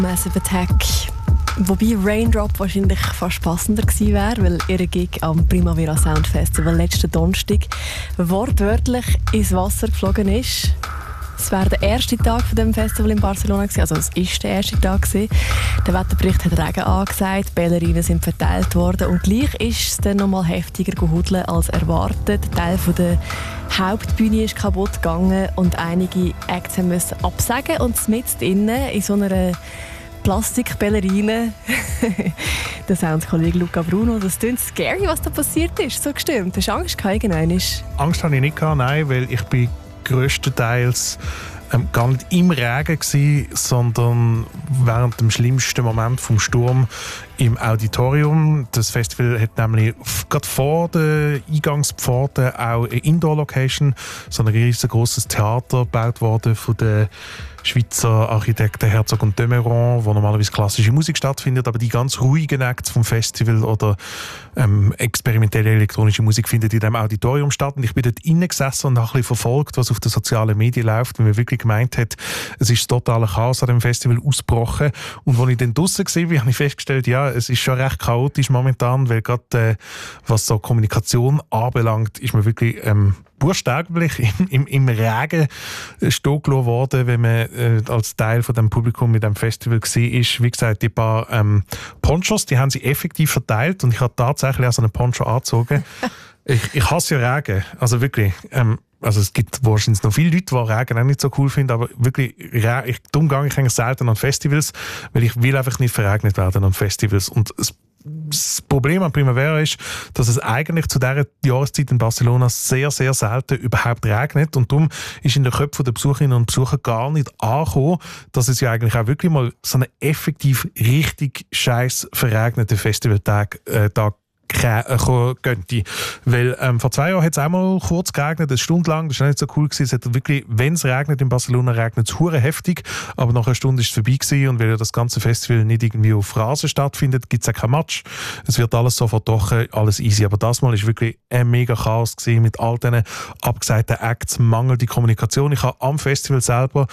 Massive Attack. Wobei Raindrop wahrscheinlich fast passender gewesen wäre, weil ihr Gig am Primavera Sound Festival letzten Donnerstag wortwörtlich ins Wasser geflogen ist. Es war der erste Tag von dem Festival in Barcelona gewesen, also es ist der erste Tag gewesen. Der Wetterbericht hat Regen angesagt, die Ballerinen sind verteilt worden und gleich ist es dann noch mal heftiger gehudeln als erwartet. Ein Teil von der Hauptbühne ist kaputt gegangen und einige Acts mussten absagen und mitten innen in so einer Plastikballerine. Der Soundkollege Luca Bruno, das klingt scary, was da passiert ist. So gestimmt. Hast du Angst gehabt? Angst hatte ich nicht, nein, weil ich bin grösstenteils gar nicht im Regen gewesen, sondern während dem schlimmsten Moment vom Sturm im Auditorium. Das Festival hat nämlich gerade vor der Eingangspforte auch eine Indoor-Location, so ein riesengroßes Theater gebaut worden von der Schweizer Architekten Herzog und de Meuron, wo normalerweise klassische Musik stattfindet, aber die ganz ruhigen Acts vom Festival oder experimentelle elektronische Musik findet in diesem Auditorium statt. Und ich bin dort innen gesessen und habe ein bisschen verfolgt, was auf den sozialen Medien läuft, weil man wirklich gemeint hat, es ist totaler Chaos an dem Festival ausgebrochen. Und als ich dann draussen war, habe ich festgestellt, ja, es ist schon recht chaotisch momentan, weil gerade was so Kommunikation anbelangt, ist man wirklich buchstäblich im Regen stehen gelassen worden, wenn man als Teil von dem Publikum mit dem Festival war. Wie gesagt, die paar Ponchos, die haben sie effektiv verteilt und ich habe tatsächlich auch so einen Poncho angezogen. Ich hasse ja Regen, also wirklich. Also es gibt wahrscheinlich noch viele Leute, die Regen auch nicht so cool finden, aber wirklich, darum gehe ich eigentlich selten an Festivals, weil ich will einfach nicht verregnet werden an Festivals. Und das Problem an Primavera ist, dass es eigentlich zu dieser Jahreszeit in Barcelona sehr, sehr selten überhaupt regnet und darum ist in den Köpfen der Besucherinnen und Besucher gar nicht angekommen, dass es ja eigentlich auch wirklich mal so einen effektiv richtig scheiß verregneten Festivaltag könnte. Weil vor 2 Jahren hat es auch mal kurz geregnet, eine Stunde lang, das war nicht so cool gewesen. Es hat wirklich, wenn es regnet in Barcelona, regnet es hure heftig, aber nach einer Stunde ist es vorbei gewesen und weil ja das ganze Festival nicht irgendwie auf Rasen stattfindet, gibt es auch kein Match. Es wird alles sofort trocken, alles easy. Aber das Mal ist wirklich ein mega Chaos gewesen mit all diesen abgesagten Acts, mangelnde Kommunikation. Ich habe am Festival selber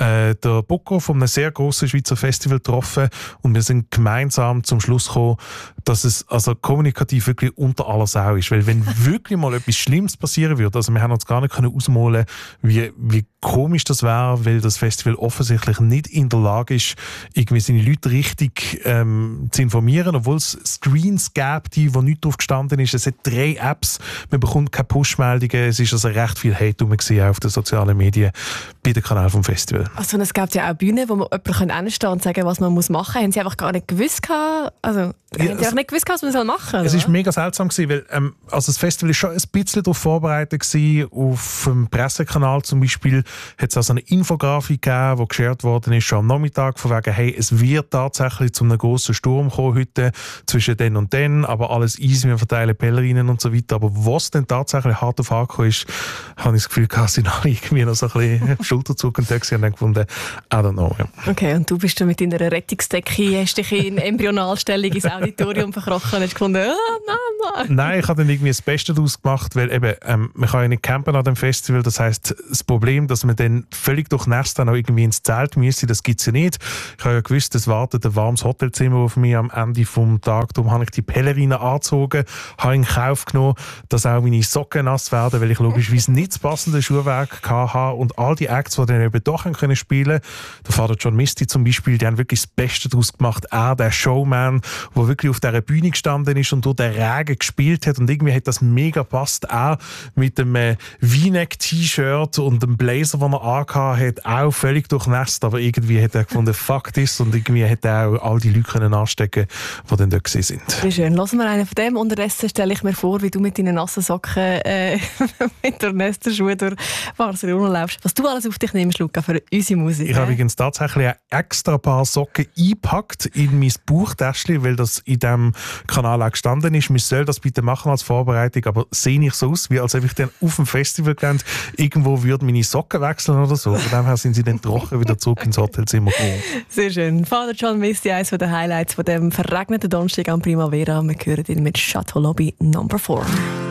den Booker von einem sehr grossen Schweizer Festival getroffen und wir sind gemeinsam zum Schluss gekommen, dass es also kommunikativ wirklich unter aller Sau ist. Weil wenn wirklich mal etwas Schlimmes passieren würde, also wir haben uns gar nicht ausmalen, wie komisch das wäre, weil das Festival offensichtlich nicht in der Lage ist, irgendwie seine Leute richtig zu informieren, obwohl es Screens gab, die wo nicht drauf gestanden ist. Es hat 3 Apps, man bekommt keine Push-Meldungen, es ist also recht viel Hate auf den sozialen Medien bei dem Kanal vom Festival. Also es gab ja auch Bühnen, wo man jemanden hinstehen und sagen, was man muss machen muss. Haben sie einfach gar nicht gewusst, haben sie auch nicht gewusst, was man machen soll? Es war mega seltsam gewesen, weil also das Festival war schon ein bisschen darauf vorbereitet gewesen. Auf dem Pressekanal zum Beispiel hat es also eine Infografik gegeben, die geshared worden ist, schon am Nachmittag, von wegen, hey, es wird tatsächlich zu einem grossen Sturm kommen heute, zwischen den und den, aber alles easy, wir verteilen Ballerinen und so weiter. Aber was dann tatsächlich hart auf hart ist, habe ich das Gefühl, dass sie noch irgendwie noch so ein bisschen Schulterzucken da gewesen und dann gefunden, I don't know. Ja. Okay, und du bist mit deiner Rettungsdecke, hast dich in Embryonalstellung ins Auditorium verkrochen und hast gefunden, Nein, ich habe dann irgendwie das Beste daraus gemacht, weil eben, man kann ja nicht campen an dem Festival, das heisst, das Problem, dass man dann völlig durchnässt dann auch irgendwie ins Zelt müsste, das gibt es ja nicht. Ich habe ja gewusst, es wartet ein warmes Hotelzimmer auf mich am Ende des Tages, darum habe ich die Pellerine angezogen, habe in Kauf genommen, dass auch meine Socken nass werden, weil ich logischerweise nicht das passende Schuhwerk hatte und all die Acts, die dann eben doch können spielen, der Vater John Misty zum Beispiel, die haben wirklich das Beste daraus gemacht, er, der Showman, der wirklich auf dieser Bühne gestanden ist und durch den Regen gespielt hat und irgendwie hat das mega gepasst, auch mit dem V-Neck-T-Shirt und dem Blazer, den er angehabt hat, auch völlig durchnässt, aber irgendwie hat er gefunden, fuck this, und irgendwie hat er auch all die Leute können anstecken, die dann dort sind. Sehr schön. Lassen wir einen von dem. Unterdessen stelle ich mir vor, wie du mit deinen nassen Socken mit der nassen Schuhe durch Barcelona läufst. Was du alles auf dich nimmst, Luca, für unsere Musik. Ich habe übrigens tatsächlich ein extra paar Socken eingepackt in mein Bauchtäschchen, weil das in diesem Kanal auch gestanden ist. Wir sollen das bitte machen als Vorbereitung, aber sehe ich so aus, wie als ob ich dann auf dem Festivalgelände irgendwo würde meine Socken wechseln oder so. Von dem her sind sie dann trocken wieder zurück ins Hotelzimmer gekommen. Sehr schön. Father John Misty, eines der Highlights von dem verregneten Donnerstag am Primavera. Wir hören ihn mit Chateau Lobby No. 4.